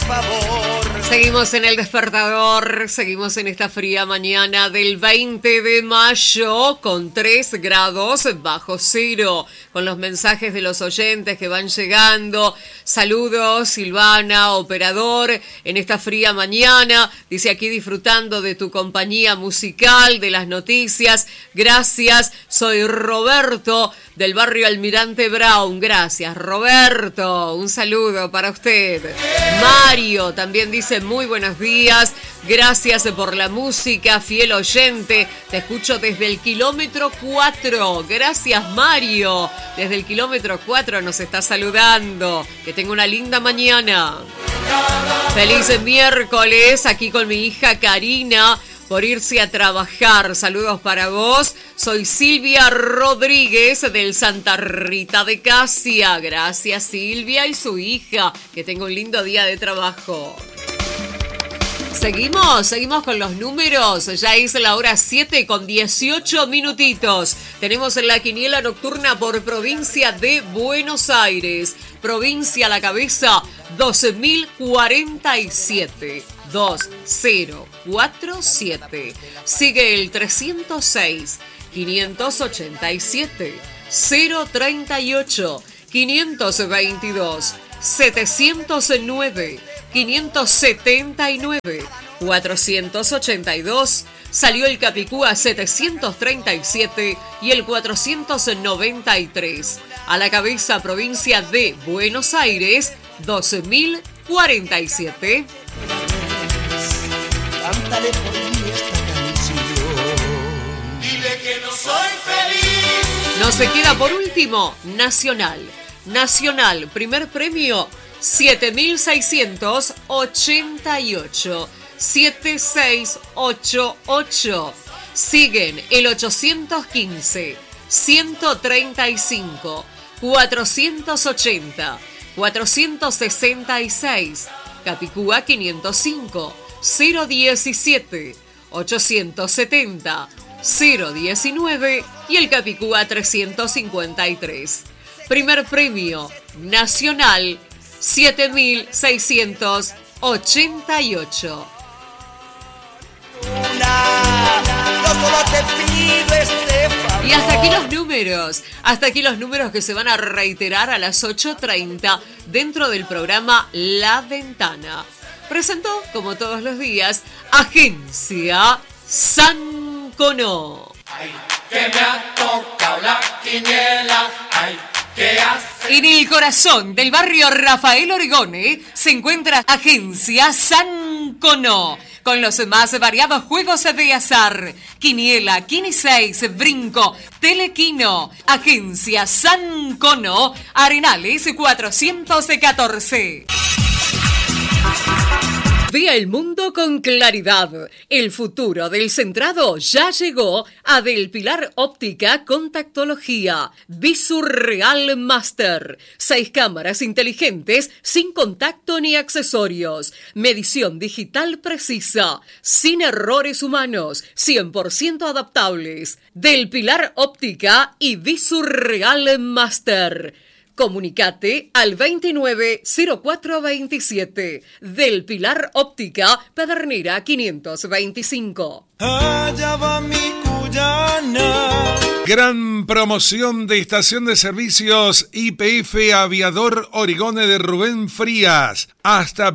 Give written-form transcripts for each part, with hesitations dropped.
favor. Seguimos en el despertador, seguimos en esta fría mañana del 20 de mayo con 3 grados bajo cero, con los mensajes de los oyentes que van llegando. Saludos, Silvana, operador, en esta fría mañana. Dice aquí disfrutando de tu compañía musical, de las noticias. Gracias, soy Roberto del barrio Almirante Brown. Gracias, Roberto. Un saludo para usted. Mario también dice muy buenos días. Gracias por la música, fiel oyente. Te escucho desde el kilómetro 4. Gracias, Mario. Desde el kilómetro 4 nos está saludando. Que tenga una linda mañana. Feliz miércoles aquí con mi hija Karina por irse a trabajar. Saludos para vos. Soy Silvia Rodríguez del Santa Rita de Casia. Gracias, Silvia y su hija. Que tenga un lindo día de trabajo. Seguimos con los números. Ya es la hora 7 con 18 minutitos. Tenemos en la quiniela nocturna por provincia de Buenos Aires. Provincia a la cabeza, 12.047. 2047. Sigue el 306, 587, 038, 522, 709, 579, 482. Salió el Capicúa 737 y el 493. A la cabeza, provincia de Buenos Aires, 12.047. Cántale por mí esta canción. Dile que no soy feliz. No se queda por último, Nacional. Nacional, primer premio, 7.688. 7688. Siguen el 815, 135, 480, 466, Capicúa 505, 017, 870, 019 y el Capicúa 353. Primer premio nacional, 7.688. Yo solo te pido este favor. Y hasta aquí los números que se van a reiterar a las 8:30 dentro del programa La Ventana. Presentó, como todos los días, Agencia Sancono. Ay, que me ha tocado la quiniela, ay, que hace... En el corazón del barrio Rafael Origone se encuentra Agencia Sancono, con los más variados juegos de azar, quiniela, quiniseis, brinco, telequino. Agencia Sancono, Arenales 414. Vea el mundo con claridad. El futuro del centrado ya llegó a Del Pilar Óptica Contactología. Visurreal Master. 6 cámaras inteligentes sin contacto ni accesorios. Medición digital precisa. Sin errores humanos. 100% adaptables. Del Pilar Óptica y Visurreal Master. Comunicate al 290427. Del Pilar Óptica, Pedernera 525. Allá va mi cuyana. Gran promoción de estación de servicios YPF Aviador Origone de Rubén Frías. Hasta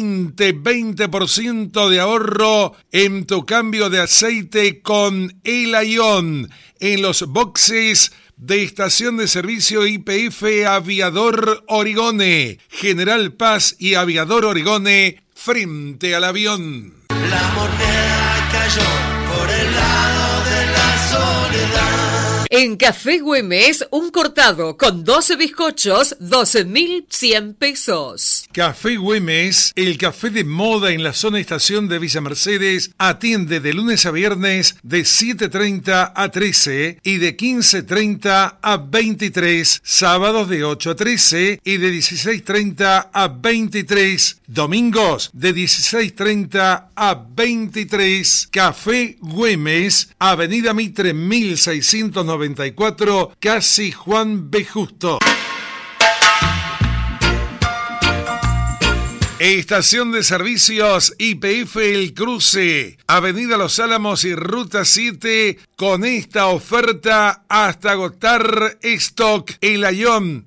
20% de ahorro en tu cambio de aceite con El Ayón. En los boxes de estación de servicio YPF Aviador Origone, General Paz y Aviador Origone, frente al avión. La moneda cayó por el lado de la soledad. En Café Güemes, un cortado con 12 bizcochos, 12.100 pesos. Café Güemes, el café de moda en la zona estación de Villa Mercedes, atiende de lunes a viernes de 7:30 a 13 y de 15:30 a 23, sábados de 8 a 13 y de 16:30 a 23, domingos de 16:30 a 23. Café Güemes, Avenida Mitre 1694, casi Juan B. Justo. Estación de servicios YPF El Cruce, Avenida Los Álamos y Ruta 7, con esta oferta hasta agotar stock. El Ayón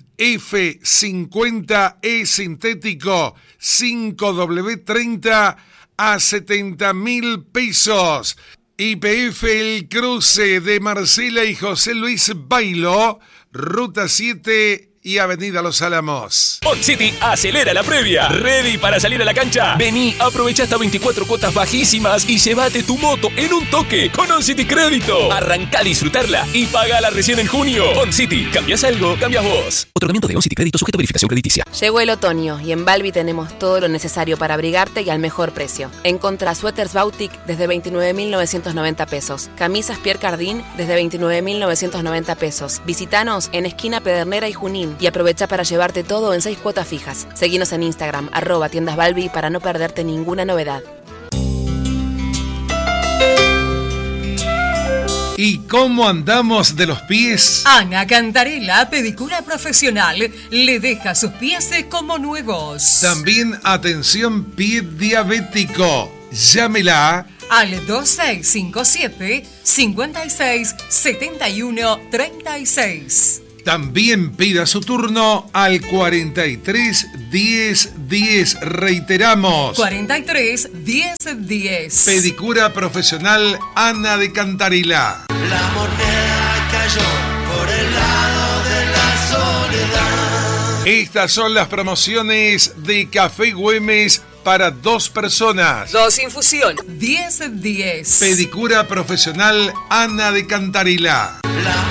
F50E sintético 5W30 a 70.000 pesos. YPF El Cruce de Marcela y José Luis Bailo, Ruta 7 y Avenida Los Álamos. OnCity acelera la previa. ¿Ready para salir a la cancha? Vení, aprovecha hasta 24 cuotas bajísimas y llévate tu moto en un toque con OnCity Crédito. Arrancá a disfrutarla y pagala recién en junio. OnCity, ¿cambias algo? Cambias vos. Otorgamiento de OnCity Crédito sujeto a verificación crediticia. Llegó el otoño y en Balbi tenemos todo lo necesario para abrigarte y al mejor precio. Encontrá suéteres Bautic desde 29.990 pesos. Camisas Pierre Cardin desde 29.990 pesos. Visitanos en esquina Pedernera y Junín. Y aprovecha para llevarte todo en 6 cuotas fijas. Seguinos en Instagram, @tiendasbalbi para no perderte ninguna novedad. ¿Y cómo andamos de los pies? Ana Cantarella, pedicura profesional, le deja sus pies como nuevos. También atención pie diabético. Llámela al 2657 56 71 36. También pida su turno al 43 10 10. Reiteramos. 43 10 10. Pedicura profesional Ana de Cantarella. La moneda cayó por el lado de la soledad. Estas son las promociones de Café Güemes para 2 personas. 2 infusión, 10 10. Pedicura profesional Ana de Cantarella.